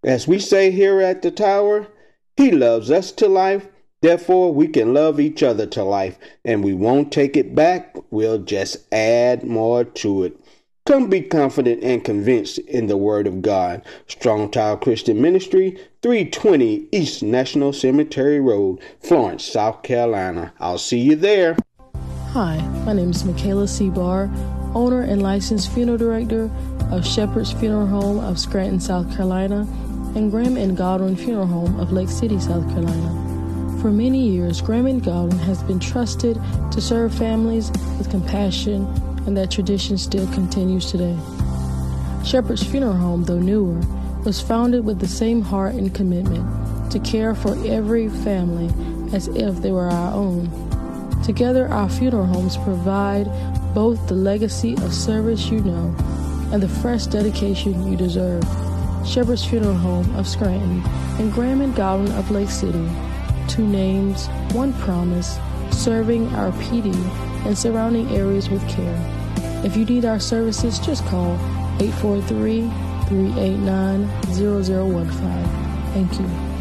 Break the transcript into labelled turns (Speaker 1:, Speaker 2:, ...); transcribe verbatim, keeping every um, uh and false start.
Speaker 1: As we say here at the Tower, He loves us to life, therefore we can love each other to life, and we won't take it back, we'll just add more to it. Come be confident and convinced in the Word of God. Strong Tower Christian Ministry, three twenty East National Cemetery Road, Florence, South Carolina. I'll see you there.
Speaker 2: Hi, my name is Michaela Seabar, owner and licensed funeral director of Shepherd's Funeral Home of Scranton, South Carolina, and Graham and Godwin Funeral Home of Lake City, South Carolina. For many years, Graham and Godwin has been trusted to serve families with compassion, and that tradition still continues today. Shepherd's Funeral Home, though newer, was founded with the same heart and commitment to care for every family as if they were our own. Together, our funeral homes provide both the legacy of service you know and the fresh dedication you deserve. Shepherd's Funeral Home of Scranton and Graham and Godwin of Lake City, two names, one promise, serving our P D and surrounding areas with care. If you need our services, just call eight four three, three eight nine, zero zero one five. Thank you.